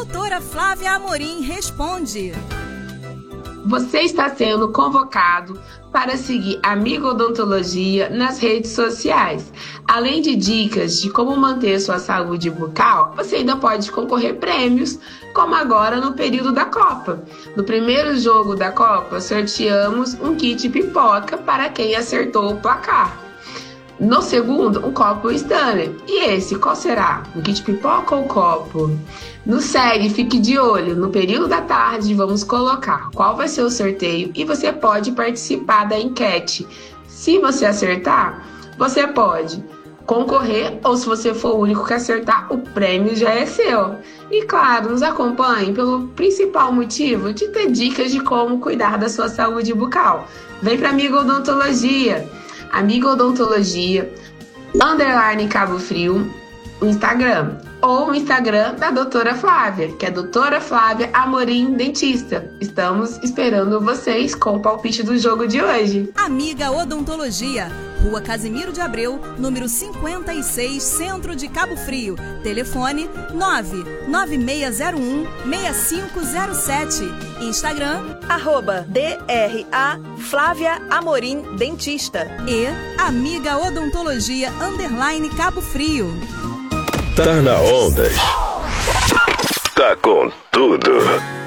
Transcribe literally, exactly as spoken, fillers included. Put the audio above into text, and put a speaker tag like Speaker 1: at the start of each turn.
Speaker 1: Doutora Flávia Amorim responde.
Speaker 2: Você está sendo convocado para seguir Amiga Odontologia nas redes sociais. Além de dicas de como manter sua saúde bucal, você ainda pode concorrer prêmios, como agora no período da Copa. No primeiro jogo da Copa, sorteamos um kit pipoca para quem acertou o placar. No segundo, um copo Stanley. E esse, qual será? Um kit pipoca ou copo? Nos segue, fique de olho. No período da tarde, vamos colocar qual vai ser o sorteio e você pode participar da enquete. Se você acertar, você pode concorrer, ou se você for o único que acertar, o prêmio já é seu. E claro, nos acompanhe pelo principal motivo de ter dicas de como cuidar da sua saúde bucal. Vem para Amiga Odontologia. Amiga Odontologia, underline Cabo Frio, o Instagram. Ou o Instagram da doutora Flávia, que é doutora Flávia Amorim Dentista. Estamos esperando vocês com o palpite do jogo de hoje.
Speaker 1: Amiga Odontologia, Rua Casimiro de Abreu, número cinquenta e seis, Centro de Cabo Frio. Telefone nove nove seis zero um, seis cinco zero sete. Instagram, arroba D R A Flávia Amorim Dentista. E Amiga Odontologia, underline Cabo Frio.
Speaker 3: Tá na onda. Tá com tudo.